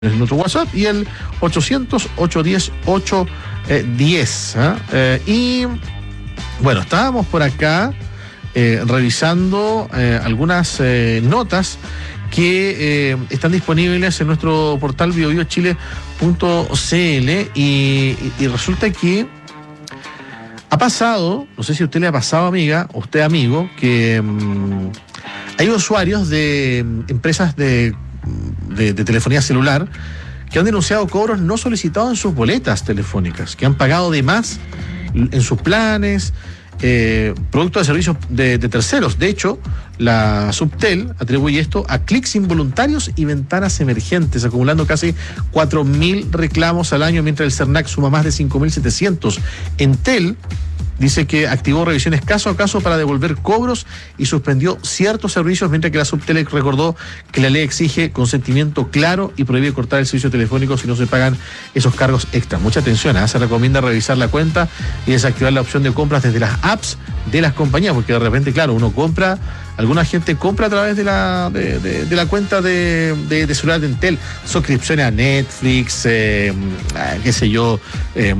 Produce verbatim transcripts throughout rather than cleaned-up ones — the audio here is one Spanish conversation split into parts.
en nuestro WhatsApp y el ochocientos, ochocientos diez, ochocientos diez. ¿eh? Eh, y bueno, estábamos por acá eh, revisando eh, algunas eh, notas que eh, están disponibles en nuestro portal bio bio chile punto c l y, y, y resulta que ha pasado, no sé si a usted le ha pasado, amiga, o usted, amigo, que mmm, hay usuarios de mmm, empresas de De, de telefonía celular que han denunciado cobros no solicitados en sus boletas telefónicas, que han pagado de más en sus planes, eh, producto de servicios de, de terceros. De hecho, la Subtel atribuye esto a clics involuntarios y ventanas emergentes, acumulando casi cuatro mil reclamos al año, mientras el Cernac suma más de cinco mil setecientos. Entel dice que activó revisiones caso a caso para devolver cobros y suspendió ciertos servicios, mientras que la Subtel recordó que la ley exige consentimiento claro y prohíbe cortar el servicio telefónico si no se pagan esos cargos extras. Mucha atención, ¿eh? Se recomienda revisar la cuenta y desactivar la opción de compras desde las apps de las compañías, porque de repente, claro, uno compra, alguna gente compra a través de la de, de, de la cuenta de, de, de celular de Entel, suscripciones a Netflix, eh, qué sé yo, eh,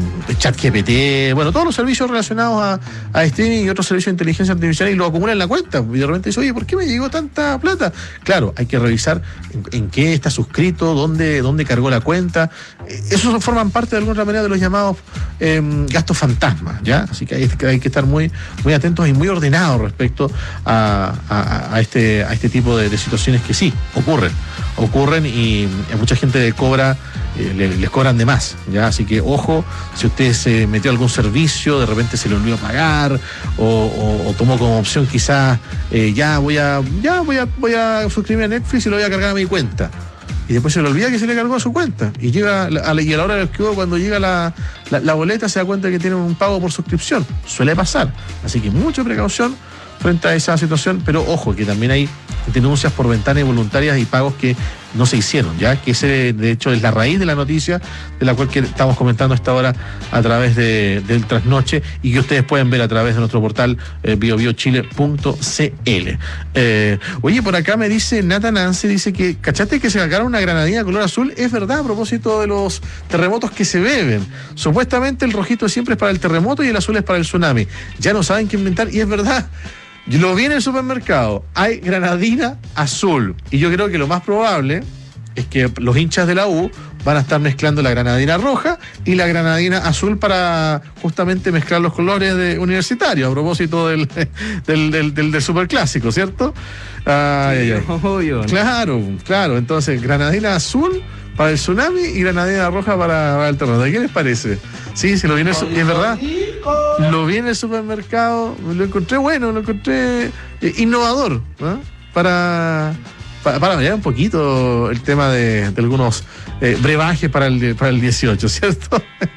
ChatGPT, bueno, todos los servicios relacionados a, a streaming y otros servicios de inteligencia artificial, y lo acumulan en la cuenta, y de repente dice, oye, ¿por qué me llegó tanta plata? Claro, hay que revisar en, en qué está suscrito, dónde, dónde cargó la cuenta. Esos forman parte de alguna manera de los llamados eh, gastos fantasmas, ¿ya? Así que hay, hay que estar muy, muy atentos y muy ordenados respecto a, a, a, este, a este tipo de, de situaciones que sí, ocurren, ocurren y a mucha gente cobra, eh, les, les cobran de más, ¿ya? Así que ojo, si usted se metió a algún servicio, de repente se le olvidó pagar o, o, o tomó como opción quizás eh, ya voy a ya voy a voy a suscribirme a Netflix y lo voy a cargar a mi cuenta, y después se le olvida que se le cargó a su cuenta y llega a la, y a la hora del que cuando llega la, la, la boleta se da cuenta que tiene un pago por suscripción. Suele pasar, así que mucha precaución frente a esa situación, pero ojo que también hay denuncias por ventanas involuntarias y pagos que no se hicieron, ya que ese de hecho es la raíz de la noticia de la cual que estamos comentando a esta hora a través de, del Trasnoche, y que ustedes pueden ver a través de nuestro portal eh, bio bio chile punto c l. Eh, oye, por acá me dice Nata Nancy, dice que ¿cachaste que se sacaron una granadina color azul? Es verdad, a propósito de los terremotos que se beben. Supuestamente el rojito siempre es para el terremoto y el azul es para el tsunami. Ya no saben qué inventar, y es verdad. Yo lo vi en el supermercado, hay granadina azul, y yo creo que lo más probable es que los hinchas de la U van a estar mezclando la granadina roja y la granadina azul para justamente mezclar los colores de universitarios, a propósito del, del, del, del, del superclásico, ¿cierto? Ay, sí, ay, ay. Obvio, ¿no? Claro, claro, entonces granadina azul para el tsunami y granadina roja para, para el terremoto. ¿Qué les parece? Sí, se lo vi en el, es verdad. Lo vi en el supermercado, lo encontré bueno, lo encontré eh, innovador, ¿no? Para, para, para variar un poquito el tema de, de algunos eh, brebajes para el, para el dieciocho, ¿cierto?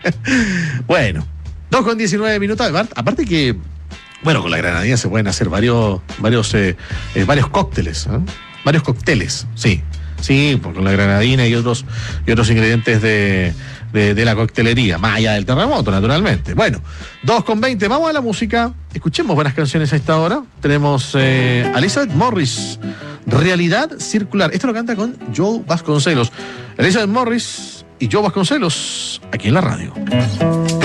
Bueno, dos con diecinueve minutos. Aparte que, bueno, con la granadina se pueden hacer varios, varios, eh, eh, varios cócteles, ¿eh? Varios cócteles, sí. Sí, con la granadina y otros, y otros ingredientes de, de, de la coctelería, más allá del terremoto, naturalmente. Bueno, dos con veinte, vamos a la música. Escuchemos buenas canciones a esta hora. Tenemos eh, a Elizabeth Morris, Realidad Circular. Esto lo canta con Joe Vasconcelos. Elizabeth Morris y Joe Vasconcelos, aquí en la radio.